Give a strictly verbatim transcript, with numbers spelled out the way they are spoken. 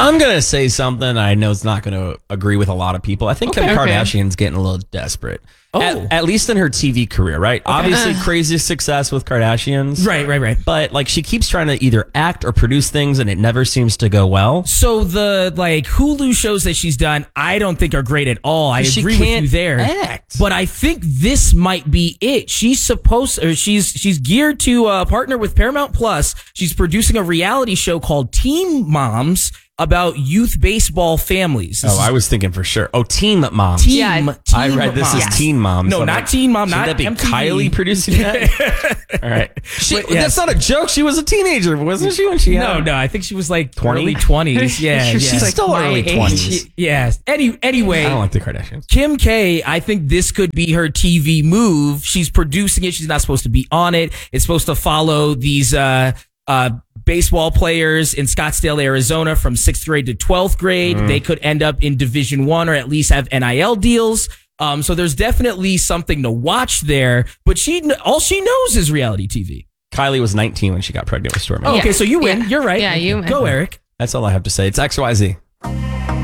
I'm going to say something I know is not going to agree with a lot of people. I think Okay, Kim okay. Kardashian's getting a little desperate. Oh. At, at least in her T V career, right? Obviously, crazy success with Kardashians. Right, right, right. But like she keeps trying to either act or produce things and it never seems to go well. So the like Hulu shows that she's done, I don't think are great at all. I She agree with can't you there. act. But I think this might be it. She's supposed, or she's she's geared to uh, partner with Paramount Plus. She's producing a reality show called Teen Moms about youth baseball families. This Oh, I was thinking for sure. Oh, Teen Mom. Team, Yeah, team I read this Moms. as Teen Mom. No, so not like, Teen Mom, shouldn't not that be M T V. Kylie producing that? All right. She, But, yes. That's not a joke. She was a teenager, wasn't she, when she No, had no, I think she was like twenty? early twenties. Yeah, yeah. She's still my early age. twenties. Yes. Any, anyway, I don't like the Kardashians. Kim K, I think this could be her T V move. She's producing it. She's not supposed to be on it. It's supposed to follow these uh, uh, baseball players in Scottsdale, Arizona from sixth grade to twelfth grade. Mm. They could end up in Division One or at least have N I L deals. Um, so there's definitely something to watch there. But she, all she knows is reality T V. Kylie was nineteen when she got pregnant with Stormi. Oh, Yeah. okay, so you win. Yeah. You're right. Yeah, you win. Go, Eric. That's all I have to say. It's X Y Z.